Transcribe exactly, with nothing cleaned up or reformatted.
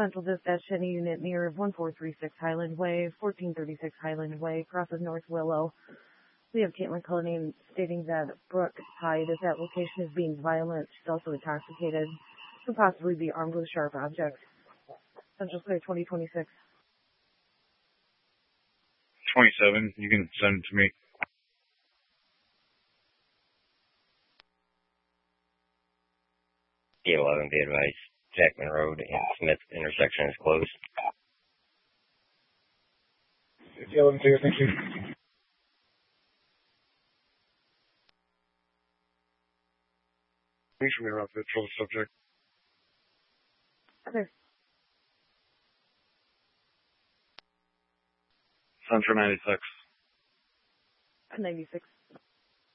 Central Dispatch, any unit near one four three six Highland Way, fourteen thirty-six Highland Way, crosses North Willow. We have Caitlin Cullinane stating that Brooke Hyde is at location is being violent. She's also intoxicated. Could possibly be armed with sharp objects. Central Clear twenty twenty-six. twenty-seven, you can send it to me. D eleven, be advised. Jackman Road and Smith intersection is closed. D eleven, clear, thank you. Please remain around to control the subject. Okay. Central ninety-six. ninety-six.